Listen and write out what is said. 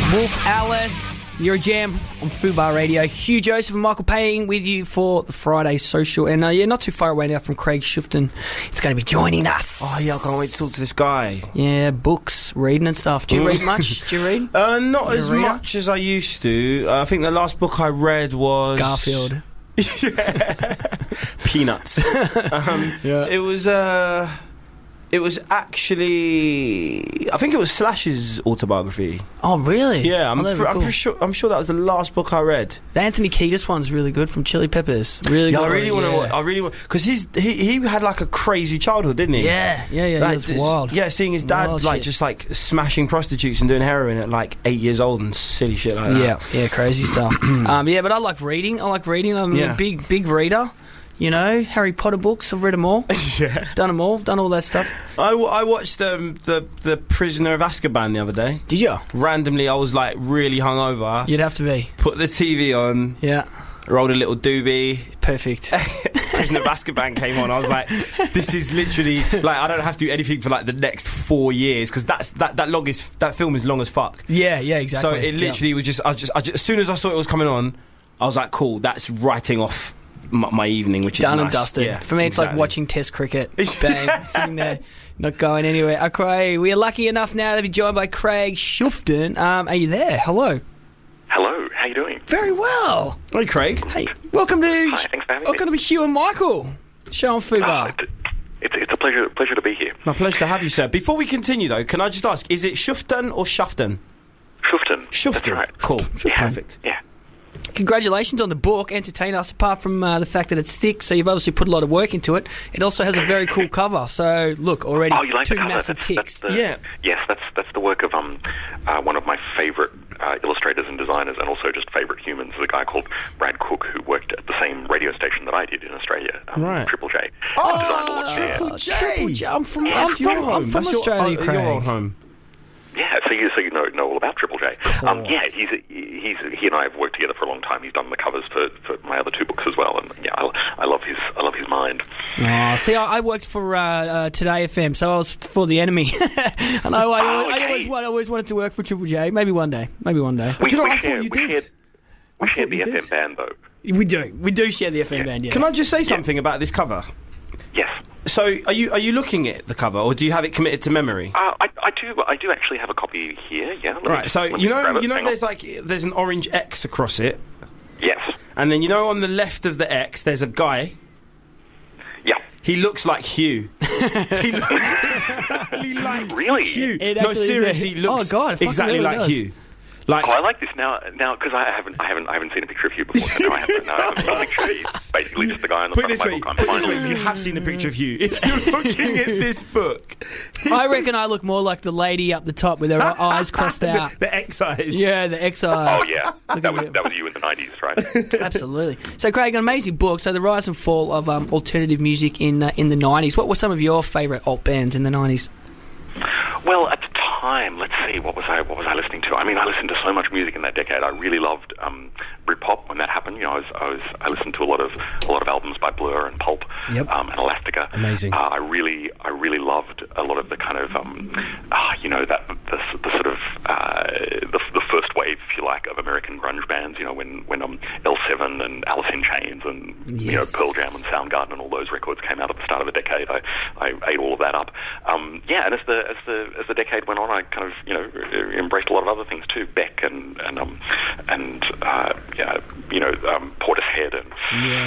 Wolf Alice, you're a jam on Fubar Radio. Hugh Joseph and Michael Payne with you for the Friday Social. And not too far away now from Craig Shufton. It's going to be joining us. Oh, yeah, I can't wait to talk to this guy. Yeah, books, reading and stuff. Do you read much? Do you read? Not as much as I used to. I think the last book I read was... Garfield. Peanuts. Yeah. It was actually... I think it was Slash's autobiography. Oh, really? Yeah, cool. I'm sure that was the last book I read. The Anthony Kiedis one's really good, from Chili Peppers. Really good. I really want to... Because he had like a crazy childhood, didn't he? Yeah, Like, it's wild. Yeah, seeing his dad just like smashing prostitutes and doing heroin at like 8 years old and silly shit like that. Yeah, crazy stuff. But I like reading. I'm a big reader. You know, Harry Potter books, I've read them all. Yeah. Done them all, done all that stuff. I watched the Prisoner of Azkaban the other day. Did you? Randomly, I was like really hungover. You'd have to be. Put the TV on. Yeah. Rolled a little doobie. Perfect. Prisoner of Azkaban came on. I was like, this is literally like I don't have to do anything for like the next 4 years because that film is long as fuck. Yeah, exactly. So it literally was just I just as soon as I saw it was coming on, I was like, cool, that's writing off my evening, which is done nice. and dusted. Yeah, for me, it's like watching Test cricket. Bang, sitting there, not going anywhere. Okay, we are lucky enough now to be joined by Craig Shufton. Are you there? Hello. Hello. How you doing? Very well. Hey, Craig. Hey, welcome to. Hi, thanks for having me. Welcome to Hugh and Michael show on Fubar. It's a pleasure to be here. My pleasure to have you, sir. Before we continue, though, can I just ask, is it Shufton or Shufton? Shufton. That's right. Cool. Yeah. Perfect. Yeah. Congratulations on the book. Entertain us. Apart from the fact that it's thick, so you've obviously put a lot of work into it. It also has a very cool cover. So look, already you like two the cover? massive ticks. Yeah. Yes, that's the work of one of my favourite illustrators and designers, and also just favourite humans. Is a guy called Brad Cook who worked at the same radio station that I did in Australia, right. Triple J. Oh, Triple J. Triple J. I'm from That's Australia, your Craig. old home. Yeah, so you know all about Triple J. He and I have worked together for a long time. He's done the covers for my other two books as well, and yeah, I love his mind. Oh, see, I worked for Today FM, so I was for the enemy. And I always wanted to work for Triple J. Maybe one day. We share the FM band though. We do share the FM band. Yeah. Can I just say something about this cover? Yes. So, are you looking at the cover, or do you have it committed to memory? I do actually have a copy here. Yeah. Right. So you know, there's an orange X across it. Yes. And then on the left of the X, there's a guy. Yeah. He looks like Hugh. He looks exactly like really? Hugh. No, seriously, looks exactly like Hugh. I like this now because I haven't seen a picture of you before. No, I haven't seen a picture. He's basically just the guy on the front of my book. Put it this way, you have seen a picture of Hugh. If you're looking at this book, I reckon I look more like the lady up the top with her eyes crossed out. The X eyes. Yeah, the X eyes. Oh yeah, that was you in the 90s, right? Absolutely. So, Craig, an amazing book. So, the rise and fall of alternative music in the 90s. What were some of your favourite alt bands in the 90s? Well, at the time, let's see, what was I listening to? I mean, I listened to so much music in that decade. I really loved Britpop when that happened. You know, I listened to a lot of albums by Blur and Pulp, and Elastica. Amazing. I really loved a lot of the kind of the sort of the first wave, if you like, of American grunge bands. You know, when L7 and Alice in Chains and Pearl Jam and Soundgarden and all those records came out at the start of the decade. I ate all of that up. And as the decade went on, I kind of embraced a lot of other things too, Beck and Portishead and